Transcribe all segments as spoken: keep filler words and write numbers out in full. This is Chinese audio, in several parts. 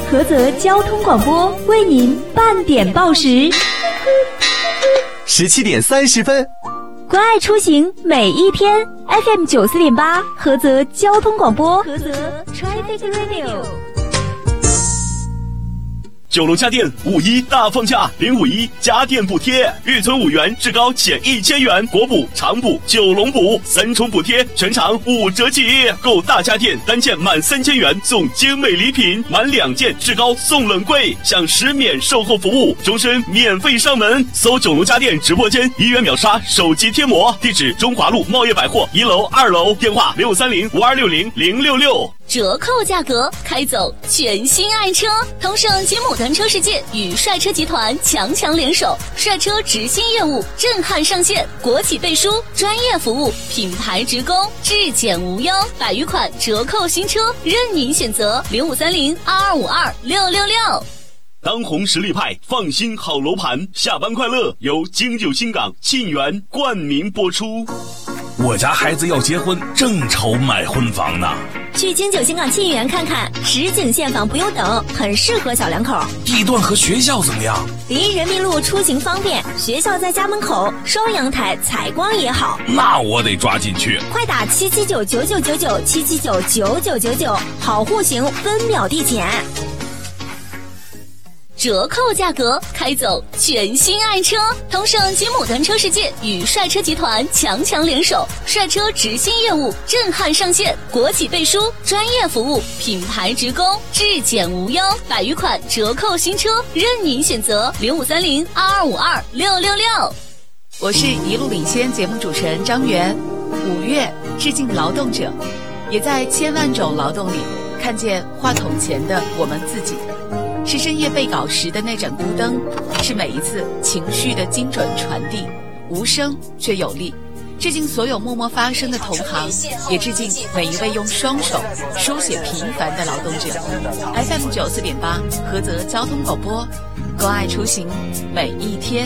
菏泽交通广播为您半点报时。 十七点三十分， 关爱出行每一天 F M 九四点八，菏泽交通广播，菏泽 Traffic Radio。 九龙家电五一大放价，零五一家电补贴，预存五元，至高减一千元，国补、长补、九龙补三重补贴，全场五折起。购大家电单件满三千元送精美礼品，满两件至高送冷柜，享十免售后服务，终身免费上门。搜九龙家电直播间，一元秒杀手机贴膜，地址中华路茂业百货一楼、二楼，电话六三零五二六零零六六。 折扣价格，开走全新爱车。同盛吉姆单车世界与帅车集团强强联手，帅车直新业务震撼上线，国企背书，专业服务，品牌直供，质检无忧，百余款折扣新车任您选择。零五三零二二五二六六六。 当红实力派，放心好楼盘，下班快乐由京九新港沁园冠名播出。 我家孩子要结婚，正愁买婚房呢。 去京九新港沁园看看，实景现房不用等，很适合小两口。 地段和学校怎么样？ 离人民路出行方便，学校在家门口，双阳台，采光也好。 那我得抓紧去。 快打七七九九九九九七七九九九九九，好户型分秒递减。 折扣价格，开走全新爱车。同盛吉姆单车世界与帅车集团强强联手，帅车直新业务震撼上线，国企背书，专业服务，品牌直供，质检无忧，百余款折扣新车任您选择。零五三零二二五二六六六。 我是一路领先节目主持人张媛。五月致敬劳动者，也在千万种劳动里看见话筒前的我们自己。是深夜背稿时的那盏孤灯，是每一次情绪的精准传递，无声却有力。致敬所有默默发声的同行，也致敬每一位用双手书写平凡的劳动者。F M 九四点八，菏泽交通广播，关爱出行每一天。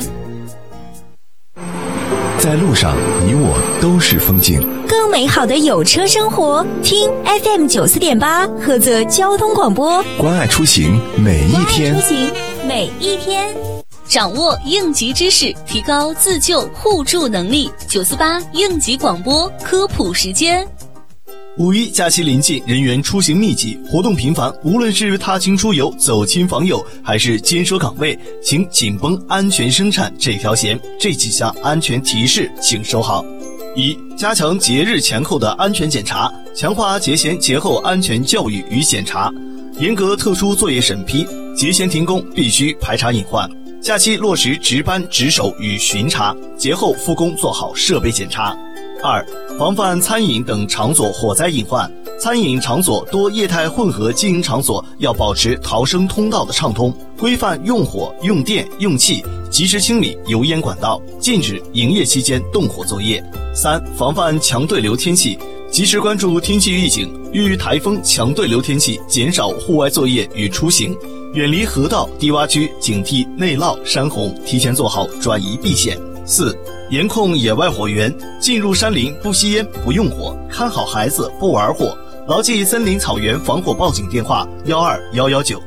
在路上，你我都是风景。 更美好的有车生活，听 F M 九四点八，菏泽交通广播， 关爱出行每一天。 关爱出行每一天。 掌握应急知识，提高自救互助能力。九四八应急广播科普时间。 五一假期临近，人员出行密集，活动频繁，无论是踏青出游、走亲访友，还是坚守岗位，请紧绷安全生产这条弦。这几项安全提示请收好。一、加强节日前后的安全检查，强化节前节后安全教育与检查，严格特殊作业审批，节前停工必须排查隐患，假期落实值班值守与巡查，节后复工做好设备检查。二、防范餐饮等场所火灾隐患，餐饮场所多业态混合经营场所要保持逃生通道的畅通，规范用火、用电、用气，及时清理油烟管道，禁止营业期间动火作业。三、防范强对流天气，及时关注天气预警，遇台风、强对流天气减少户外作业与出行，远离河道、低洼区，警惕内涝、山洪，提前做好转移避险。四、严控野外火源，进入山林不吸烟不用火，看好孩子不玩火，牢记森林草原防火报警电话幺二幺幺九。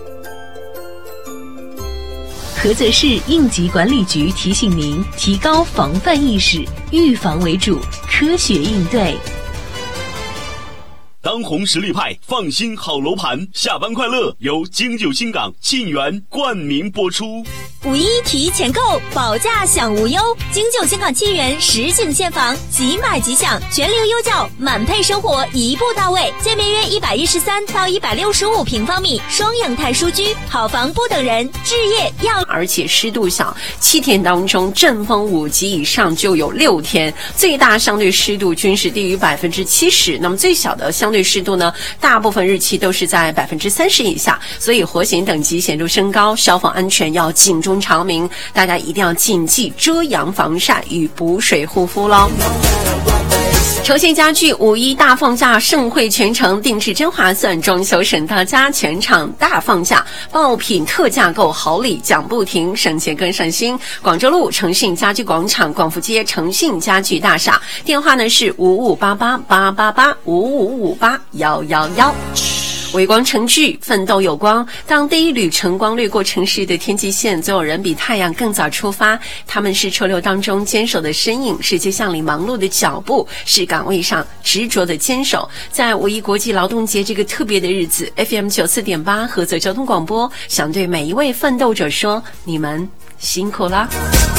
菏泽市应急管理局提醒您，提高防范意识，预防为主，科学应对。 当红实力派，放心好楼盘，下班快乐由京九新港沁园冠名播出。 五一提前购，保价享无忧。京九新港沁园实景现房，即买即享，全流优教，满配生活一步到位。建面约一百一十三到一百六十五平方米，双阳台书居，好房不等人，置业要。 而且湿度小，七天当中阵风五级以上就有六天，最大相对湿度均是低于百分之七十。那么最小的相对湿度呢，大部分日期都是在百分之三十以下，所以火险等级显著升高，消防安全要警钟长鸣，大家一定要谨记遮阳防晒与补水护肤喽。筹钱家具五一大放价，盛会全城，定制真划算，装修省大家，全场大放价，爆品特价购，好礼讲不停，省钱更省心。广州路诚信家居广场广福街诚信家具大厦，电话呢是五五八八八八八五五五八幺幺幺。 微光城聚，奋斗有光。当第一缕晨光掠过城市的天际线，总有人比太阳更早出发。他们是车流当中坚守的身影，是街巷里忙碌的脚步，是岗位上执着的坚守。在五一国际劳动节这个特别的日子 ，F M 九四点八菏泽交通广播想对每一位奋斗者说：你们辛苦啦！